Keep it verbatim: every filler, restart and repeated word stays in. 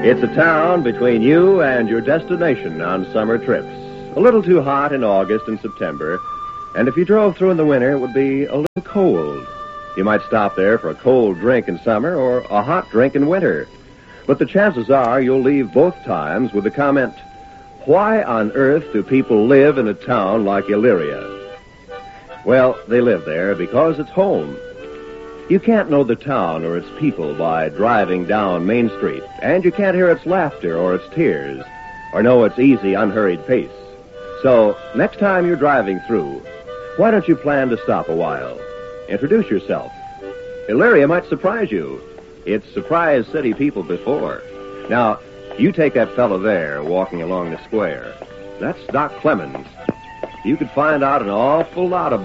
It's a town between you and your destination on summer trips. A little too hot in August and September, and if you drove through in the winter, it would be a little cold. You might stop there for a cold drink in summer or a hot drink in winter. But the chances are you'll leave both times with the comment, why on earth do people live in a town like Elyria? Well, they live there because it's home. You can't know the town or its people by driving down Main Street, and you can't hear its laughter or its tears, or know its easy, unhurried pace. So, next time you're driving through, why don't you plan to stop a while? Introduce yourself. Elyria might surprise you. It's surprised city people before. Now, you take that fellow there walking along the square. That's Doc Clemens. You could find out an awful lot about